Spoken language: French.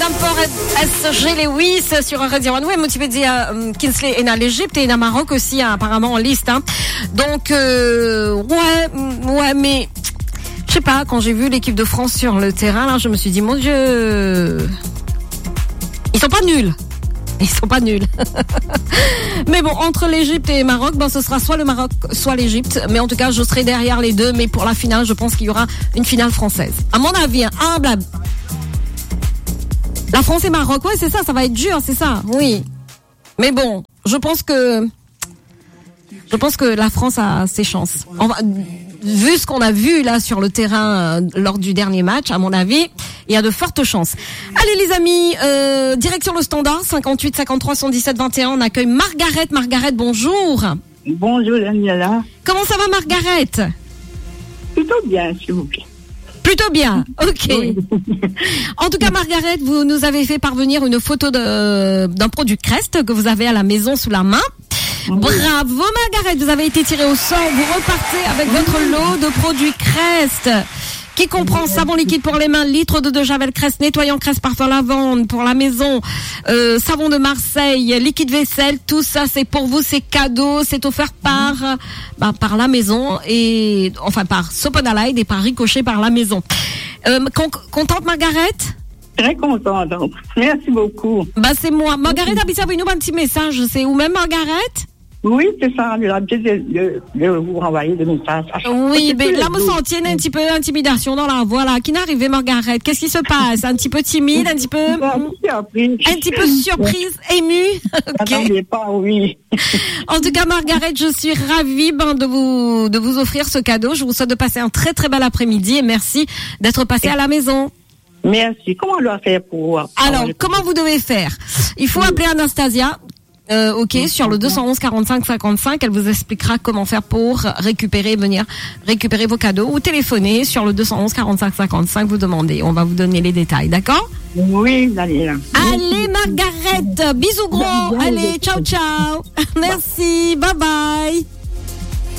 Damport SG Lewis sur Radio One. Oui, motivé de Kinsley et na l'Égypte et na Maroc aussi, apparemment en liste. Hein. Donc, ouais, mais je sais pas, quand j'ai vu l'équipe de France sur le terrain, là, je me suis dit, mon Dieu, ils sont pas nuls. Ils sont pas nuls. Mais bon, entre l'Égypte et le Maroc, ce sera soit le Maroc, soit l'Égypte. Mais en tout cas, je serai derrière les deux. Mais pour la finale, je pense qu'il y aura une finale française. À mon avis, la France et Maroc, ouais, c'est ça, ça va être dur, c'est ça, oui. Mais bon, je pense que la France a ses chances. Vu ce qu'on a vu là sur le terrain lors du dernier match, à mon avis, il y a de fortes chances. Allez les amis, direction le standard, 58 53 117 21, on accueille Margaret. Margaret, bonjour. Bonjour Daniela. Comment ça va Margaret? Plutôt bien, s'il vous plaît. Plutôt bien, ok. Oui. En tout cas, Margaret, vous nous avez fait parvenir une photo d'un produit Crest que vous avez à la maison sous la main. Oui. Bravo Margaret, vous avez été tirée au sort. Vous repartez avec votre lot de produits Crest qui comprend savon liquide pour les mains, litre de Javel Crest, nettoyant Crest, parfum lavande pour la maison, savon de Marseille, liquide vaisselle, tout ça c'est pour vous, c'est cadeau, c'est offert par la maison et enfin par Soponalide et par Ricochet par la maison. Contente Margaret? Très contente. Merci beaucoup. C'est moi. Margaret, habite avec nous un petit message. C'est où même Margaret? Oui, c'est ça. J'ai l'habitude de vous renvoyer des messages. Oui, mais là, me sentais un petit peu d'intimidation dans la voix, là. Qui n'arrivait, Margaret? Qu'est-ce qui se passe? Un petit peu timide, un petit peu surprise, émue. Attendez pas, oui. En tout cas, Margaret, je suis ravie de vous offrir ce cadeau. Je vous souhaite de passer un très très bel après-midi et merci d'être passé à la maison. Merci. Comment on doit faire pour... Alors, comment vous devez faire? Il faut appeler Anastasia. Sur le 211 45 55, elle vous expliquera comment faire pour venir récupérer vos cadeaux ou téléphoner sur le 211 45 55, vous demandez, on va vous donner les détails, d'accord? Oui, allez. Allez Margaret, bisous gros, allez, ciao ciao. Merci, bye bye.